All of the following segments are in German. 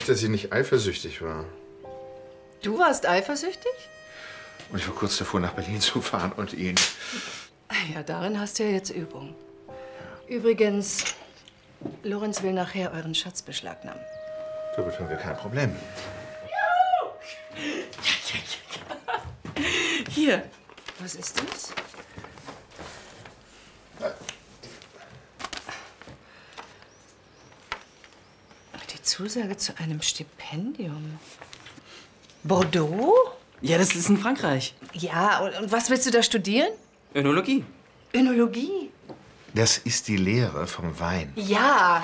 Dass ich nicht eifersüchtig war. Du warst eifersüchtig? Und ich war kurz davor, nach Berlin zu fahren und ihn. Ja, darin hast du ja jetzt Übung. Übrigens, Lorenz will nachher euren Schatz beschlagnahmen. Damit haben wir kein Problem. Hier, was ist das? Die Zusage zu einem Stipendium. Bordeaux? Ja, das ist in Frankreich. Ja, und was willst du da studieren? Önologie. Önologie? Das ist die Lehre vom Wein. Ja.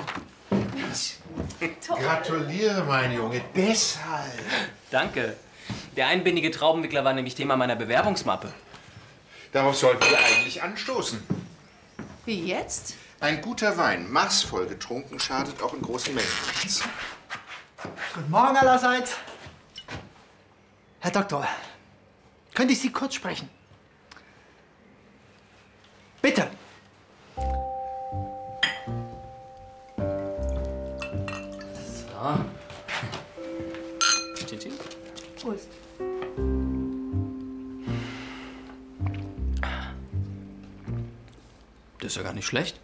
Gratuliere, mein Junge, deshalb. Danke. Der einbindige Traubenwickler war nämlich Thema meiner Bewerbungsmappe. Darauf sollten wir eigentlich anstoßen. Wie jetzt? Ein guter Wein, maßvoll getrunken, schadet auch in großen Mengen nichts. Guten Morgen allerseits. Herr Doktor, könnte ich Sie kurz sprechen? Bitte. So. Tschüss. Prost. Das ist ja gar nicht schlecht.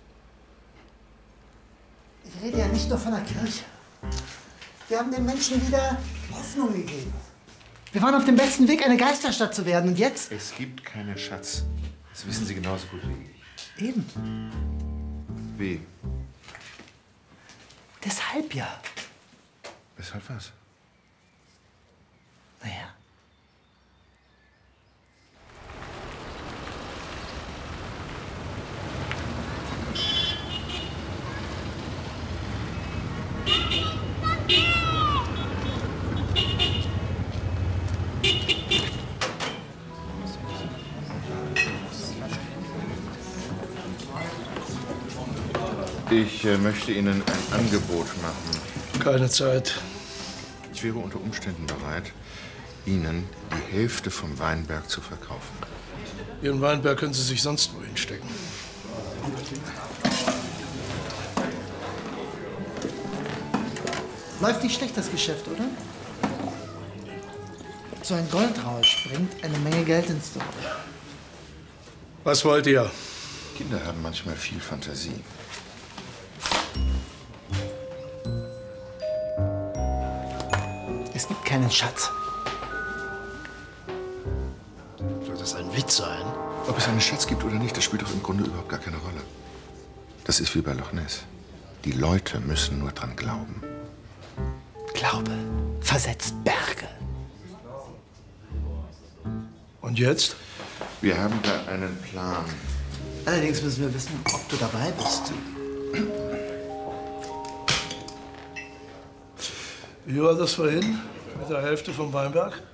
Ich rede ja nicht nur von der Kirche. Wir haben den Menschen wieder Hoffnung gegeben. Wir waren auf dem besten Weg, eine Geisterstadt zu werden. Und jetzt? Es gibt keinen Schatz. Das wissen Sie genauso gut wie ich. Eben. Wie? Deshalb ja. Weshalb was? Naja. Ich möchte Ihnen ein Angebot machen. Keine Zeit. Ich wäre unter Umständen bereit, Ihnen die Hälfte vom Weinberg zu verkaufen. Ihren Weinberg können Sie sich sonst wo hinstecken. Läuft nicht schlecht, das Geschäft, oder? So ein Goldrausch bringt eine Menge Geld ins Dorf. Was wollt ihr? Kinder haben manchmal viel Fantasie. Es gibt keinen Schatz. Soll das ein Witz sein? Ob es einen Schatz gibt oder nicht, das spielt doch im Grunde überhaupt gar keine Rolle. Das ist wie bei Loch Ness. Die Leute müssen nur dran glauben. Glaube versetzt Berge. Und jetzt? Wir haben da einen Plan. Allerdings müssen wir wissen, ob du dabei bist. Wie war das vorhin mit der Hälfte vom Weinberg?